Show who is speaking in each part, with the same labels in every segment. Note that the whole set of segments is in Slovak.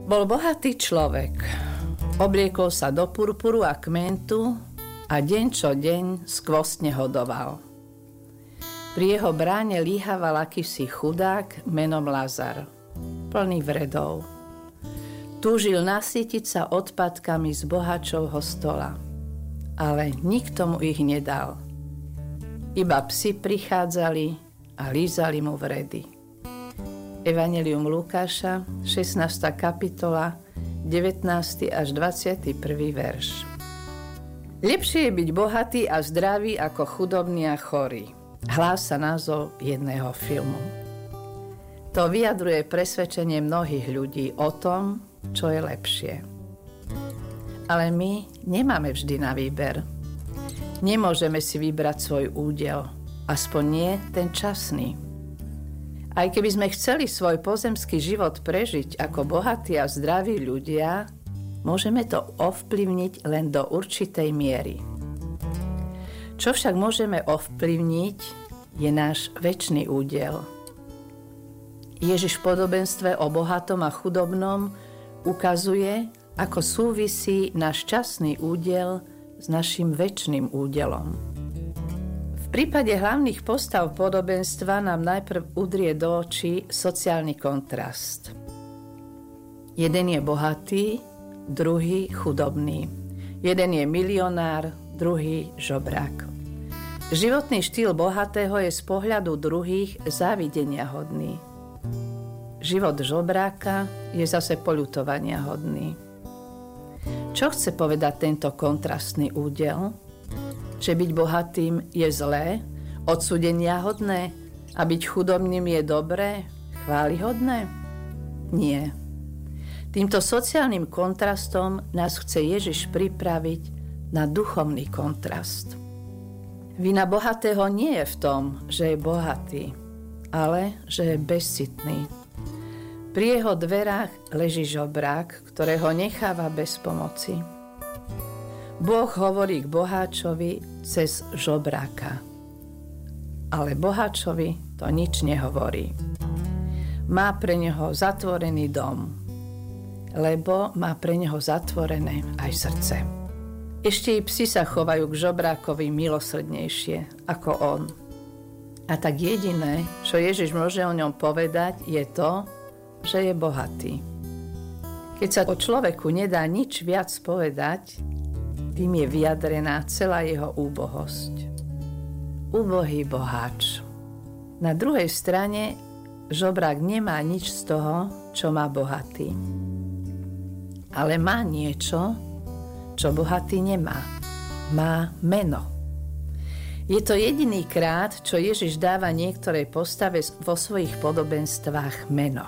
Speaker 1: Bol bohatý človek. Obliekol sa do purpuru a kmentu a deň čo deň skvostne hodoval. Pri jeho bráne líhaval akýsi chudák menom Lazar, plný vredov. Túžil nasýtiť sa odpadkami z bohačovho stola, ale nikto mu ich nedal. Iba psi prichádzali a lízali mu vredy. Evanjelium Lukáša, 16. kapitola, 19. až 21. verš. Lepšie je byť bohatý a zdravý ako chudobný a chorý, hlása názov jedného filmu. To vyjadruje presvedčenie mnohých ľudí o tom, čo je lepšie. Ale my nemáme vždy na výber. Nemôžeme si vybrať svoj údel, aspoň nie ten časný. Aj keby sme chceli svoj pozemský život prežiť ako bohatí a zdraví ľudia, môžeme to ovplyvniť len do určitej miery. Čo však môžeme ovplyvniť, je náš večný údel. Ježiš v podobenstve o bohatom a chudobnom ukazuje, ako súvisí náš časný údel s našim večným údelom. V prípade hlavných postav podobenstva nám najprv udrie do očí sociálny kontrast. Jeden je bohatý, druhý chudobný. Jeden je milionár, druhý žobrák. Životný štýl bohatého je z pohľadu druhých závideniahodný. Život žobráka je zase poľutovania hodný. Čo chce povedať tento kontrastný údel? Že byť bohatým je zlé, odsúdenia hodné a byť chudobným je dobré, chválihodné? Nie. Týmto sociálnym kontrastom nás chce Ježiš pripraviť na duchovný kontrast. Vina bohatého nie je v tom, že je bohatý, ale že je bezcitný. Pri jeho dverách leží žobrák, ktorého necháva bez pomoci. Boh hovorí k boháčovi cez žobráka, ale boháčovi to nič nehovorí. Má pre neho zatvorený dom, lebo má pre neho zatvorené aj srdce. Ešte i psi sa chovajú k žobrákovi milosrdnejšie ako on. A tak jediné, čo Ježiš môže o ňom povedať, je to, že je bohatý. Keď sa o človeku nedá nič viac povedať, tým je vyjadrená celá jeho úbohosť. Úbohý boháč. Na druhej strane žobrák nemá nič z toho, čo má bohatý. Ale má niečo, čo bohatý nemá. Má meno. Je to jediný krát, čo Ježiš dáva niektorej postave vo svojich podobenstvách meno.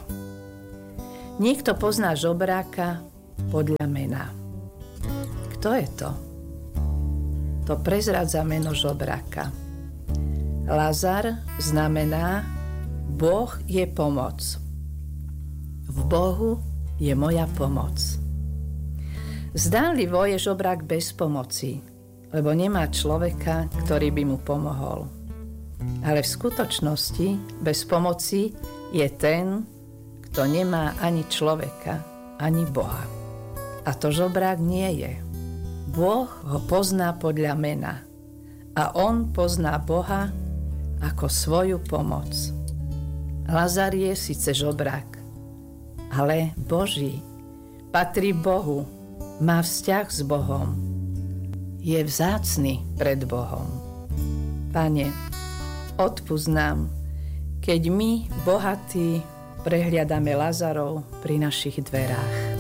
Speaker 1: Niekto pozná žobráka podľa mena. Kto je to? To prezradza meno žobráka. Lazar znamená Boh je pomoc. V Bohu je moja pomoc. Zdánlivo je žobrák bez pomoci, lebo nemá človeka, ktorý by mu pomohol. Ale v skutočnosti bez pomoci je ten, kto nemá ani človeka, ani Boha. A to žobrák nie je. Boh ho pozná podľa mena a on pozná Boha ako svoju pomoc. Lazar je síce žobrák, ale Boží, patrí Bohu, má vzťah s Bohom. Je vzácny pred Bohom. Pane, odpusť nám, keď my, bohatí, prehliadame Lazarov pri našich dverách.